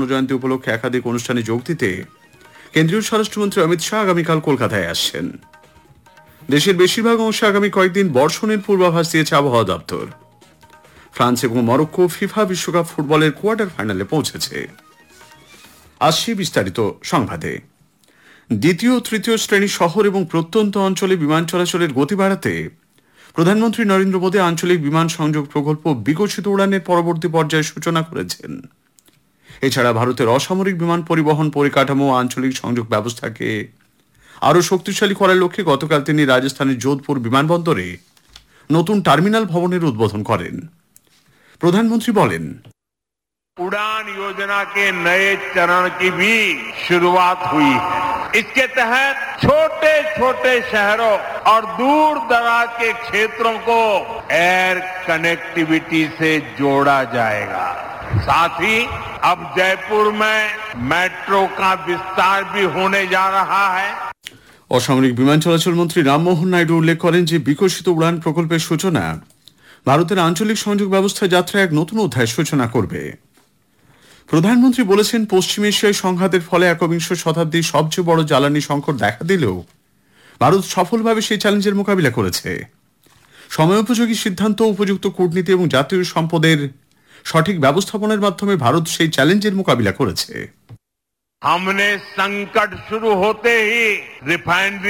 জন্মজয়ন্তী উপলক্ষে একাধিক অনুষ্ঠানে যোগ দিতে কেন্দ্রীয় স্বরাষ্ট্রমন্ত্রী অমিত শাহ আগামীকাল কলকাতায় আসছেন। দেশের বেশিরভাগ অংশে আগামী কয়েকদিন বর্ষণের পূর্বাভাস দিয়েছে আবহাওয়া দপ্তর। ফ্রান্স এবং মরক্কো ফিফা বিশ্বকাপ ফুটবলের কোয়ার্টার ফাইনালে পৌঁছেছে। আসছি বিস্তারিত সংবাদে। দ্বিতীয় ও তৃতীয় শ্রেণীর শহর এবং প্রত্যন্ত অঞ্চলে বিমান চলাচলের গতি বাড়াতে প্রধানমন্ত্রী নরেন্দ্র মোদী আঞ্চলিক বিমান সংযোগ প্রকল্প বিকশিত উড়ানের পরবর্তী পর্যায়ে সূচনা করেছেন। এছাড়া ভারতের অসামরিক বিমান পরিবহন পরিকাঠামো ও আঞ্চলিক সংযোগ ব্যবস্থাকে আরও শক্তিশালী করার লক্ষ্যে গতকাল তিনি রাজস্থানের যোধপুর বিমানবন্দরে নতুন টার্মিনাল ভবনের উদ্বোধন করেন। প্রধানমন্ত্রী বলেন, उड़ान योजना के नए चरण की भी शुरुआत हुई है। इसके तहत छोटे छोटे शहरों और दूर दराज के क्षेत्रों को एयर कनेक्टिविटी से जोड़ा जाएगा। साथ ही अब जयपुर में मेट्रो का विस्तार भी होने जा रहा है। অসামরিক বিমান চলাচল মন্ত্রী রামমোহন নাইডু উল্লেখ করেন যে বিকশিত উড়ান প্রকল্পের সূচনা ভারতের আঞ্চলিক সংযোগ ব্যবস্থা যাত্রা এক নতুন অধ্যায়ের সূচনা করবে। প্রধানমন্ত্রী বলেছেন, পশ্চিম এশিয়ায় সংঘাতের ফলে একবিংশ শতাব্দীর সবচেয়ে বড় জ্বালানি সংকট দেখা দিলেও ভারত সফলভাবে সেই চ্যালেঞ্জের মোকাবিলা করেছে। সময়োপযোগী সিদ্ধান্ত, উপযুক্ত কূটনীতি এবং জাতীয় সম্পদের সঠিক ব্যবস্থাপনার মাধ্যমে ভারত সেই চ্যালেঞ্জের মোকাবিলা করেছে। हमने संकट शुरू होते ही रिफाइनरी